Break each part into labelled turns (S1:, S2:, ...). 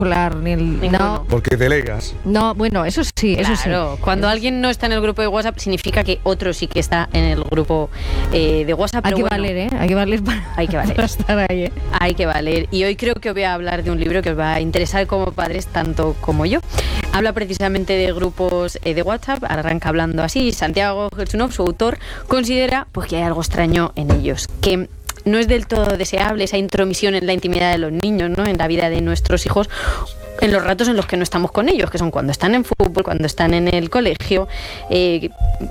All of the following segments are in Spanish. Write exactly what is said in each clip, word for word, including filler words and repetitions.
S1: escolar, ni el, no.
S2: Porque delegas.
S1: No, bueno, eso sí, eso
S3: claro,
S1: sí.
S3: Cuando alguien no está en el grupo de WhatsApp, significa que otro sí que está en el grupo eh, de WhatsApp.
S1: Hay
S3: pero
S1: que
S3: bueno,
S1: valer, ¿eh? Hay que valer para,
S3: hay que valer.
S1: para estar ahí, ¿eh?
S3: Hay que valer. Y hoy creo que os voy a hablar de un libro que os va a interesar como padres, tanto como yo. Habla precisamente de grupos eh, de WhatsApp, arranca hablando así. Santiago Gerchunov, su autor, considera pues, que hay algo extraño en ellos, que no es del todo deseable esa intromisión en la intimidad de los niños, ¿no? En la vida de nuestros hijos, en los ratos en los que no estamos con ellos, que son cuando están en fútbol, cuando están en el colegio, eh,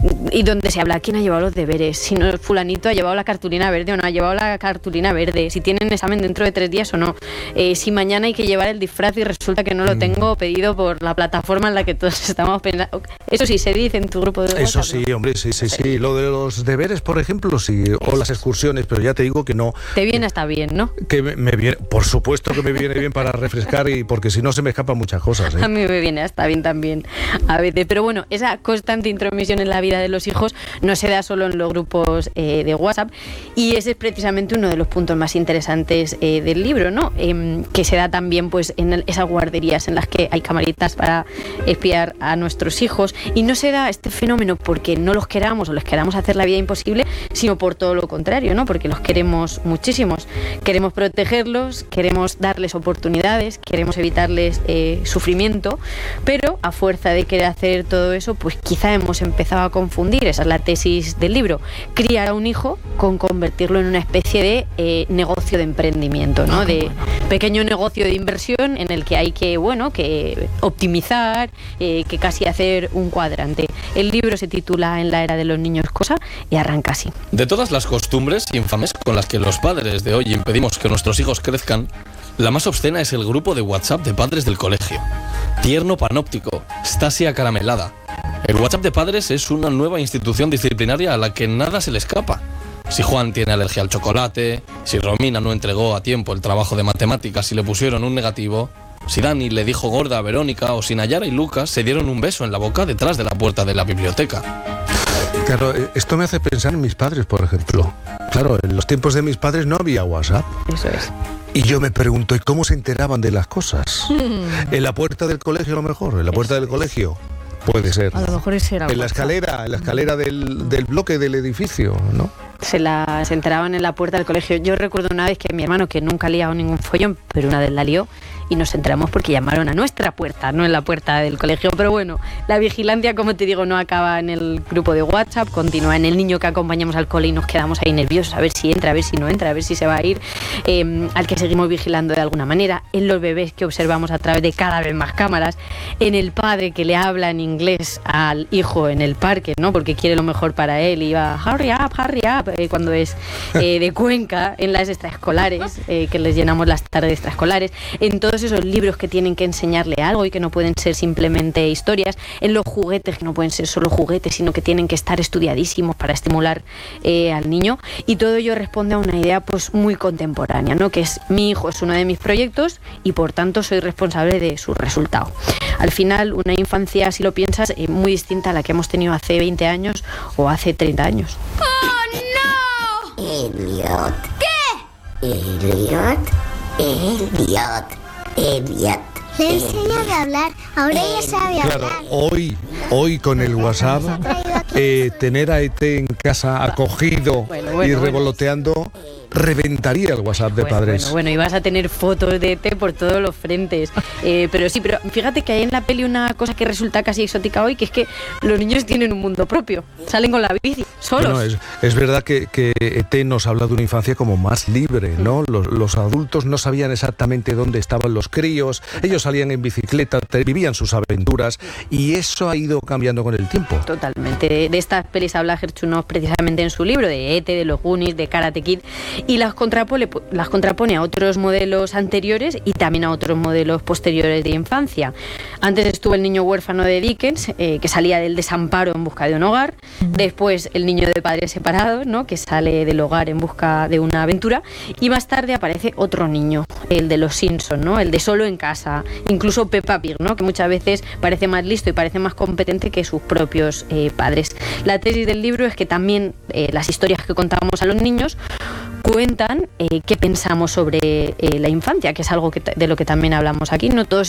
S3: y donde se habla quién ha llevado los deberes, si no fulanito ha llevado la cartulina verde o no ha llevado la cartulina verde, si tienen examen dentro de tres días o no, eh, si mañana hay que llevar el disfraz y resulta que no lo tengo pedido por la plataforma en la que todos estamos pensando. Eso sí, se dice en tu grupo de WhatsApp.
S2: Eso sí, ¿no? Hombre, sí, sí, sí. Lo de los deberes, por ejemplo, sí, o las excursiones, pero ya te digo que no.
S3: Te viene hasta bien, ¿no?
S2: Que me, me viene, por supuesto que me viene bien para refrescar, y porque si no se me escapan muchas cosas, ¿eh?
S3: A mí me viene hasta bien también a veces, pero bueno, esa constante intromisión en la vida de los hijos no se da solo en los grupos eh, de WhatsApp, y ese es precisamente uno de los puntos más interesantes eh, del libro, ¿no? Eh, que se da también pues en el, esas guarderías en las que hay camaritas para espiar a nuestros hijos, y no se da este fenómeno porque no los queramos o les queramos hacer la vida imposible, sino por todo lo contrario, ¿no? Porque los queremos muchísimos, queremos protegerlos, queremos darles oportunidades, queremos evitarles eh, sufrimiento, pero a fuerza de querer hacer todo eso, pues quizá hemos empezado a confundir, esa es la tesis del libro, criar a un hijo con convertirlo en una especie de eh, negocio de emprendimiento, ¿no? De pequeño negocio de inversión en el que hay que, bueno, que optimizar, eh, que casi hacer un cuadrante. El libro se titula En la era de los niños cosa y arranca así.
S4: De todas las costumbres infames con las que los padres de hoy impedimos que nuestros hijos crezcan, la más obscena es el grupo de WhatsApp de padres del colegio. Tierno panóptico, Stasia caramelada. El WhatsApp de padres es una nueva institución disciplinaria a la que nada se le escapa. Si Juan tiene alergia al chocolate, si Romina no entregó a tiempo el trabajo de matemáticas y le pusieron un negativo, si Dani le dijo gorda a Verónica, o si Nayara y Lucas se dieron un beso en la boca detrás de la puerta de la biblioteca.
S2: Claro, esto me hace pensar en mis padres, por ejemplo. Claro, en los tiempos de mis padres no había WhatsApp.
S3: Eso es.
S2: Y yo me pregunto, ¿y cómo se enteraban de las cosas? ¿En la puerta del colegio a lo mejor? ¿En la puerta del colegio? Puede ser.
S1: A lo mejor ese era
S2: En la escalera, en la escalera del, del bloque del edificio, ¿no?
S3: Se la se enteraban en la puerta del colegio. Yo recuerdo una vez que mi hermano, que nunca ha liado ningún follón, pero una vez la lió, y nos enteramos porque llamaron a nuestra puerta, no en la puerta del colegio. Pero bueno, la vigilancia, como te digo, no acaba en el grupo de WhatsApp, continúa en el niño que acompañamos al cole y nos quedamos ahí nerviosos a ver si entra, a ver si no entra, a ver si se va a ir, eh, al que seguimos vigilando de alguna manera, en los bebés que observamos a través de cada vez más cámaras, en el padre que le habla en inglés al hijo en el parque, ¿no? Porque quiere lo mejor para él y va hurry up, hurry up, eh, cuando es eh, de Cuenca, en las extraescolares, eh, que les llenamos las tardes extraescolares, en todos esos libros que tienen que enseñarle algo y que no pueden ser simplemente historias, en los juguetes que no pueden ser solo juguetes, sino que tienen que estar estudiadísimos para estimular eh, al niño, y todo ello responde a una idea pues muy contemporánea, ¿no? Que es: mi hijo es uno de mis proyectos y por tanto soy responsable de su resultado. Al final, una infancia, si lo piensas, eh, muy distinta a la que hemos tenido hace veinte años o hace treinta años.
S5: ¡Oh, no! Elliot. ¿Qué? Elliot. Elliot. Elliot. Le he enseñado a hablar, ahora ella sabe hablar.
S2: Claro, hoy, hoy con el WhatsApp, eh, tener a E T en casa acogido
S3: Bueno, bueno,
S2: y
S3: bueno.
S2: revoloteando, reventaría el WhatsApp de
S3: Bueno,
S2: padres.
S3: Bueno, bueno, y vas a tener fotos de E T por todos los frentes. Eh, pero sí, pero fíjate que hay en la peli una cosa que resulta casi exótica hoy, que es que los niños tienen un mundo propio. Salen con la bici, solos.
S2: Bueno, es, es verdad que, que E T nos habla de una infancia como más libre, ¿no? Los, los adultos no sabían exactamente dónde estaban los críos, ellos salían en bicicleta, te- vivían sus aventuras, y eso ha ido cambiando con el tiempo.
S3: Totalmente. De, de estas pelis habla Gerchunov precisamente en su libro, de E T, de los Goonies, de Karate Kid, y las contrapone, las contrapone a otros modelos anteriores y también a otros modelos posteriores de infancia. Antes estuvo el niño huérfano de Dickens, eh, que salía del desamparo en busca de un hogar. Después el niño de padres separados, ¿no? Que sale del hogar en busca de una aventura. Y más tarde aparece otro niño, el de los Simpson, ¿no? El de solo en casa. Incluso Peppa Pig, ¿no? Que muchas veces parece más listo y parece más competente que sus propios eh, padres. La tesis del libro es que también eh, las historias que contamos a los niños cuentan eh, qué pensamos sobre eh, la infancia, que es algo que, de lo que también hablamos aquí. No todos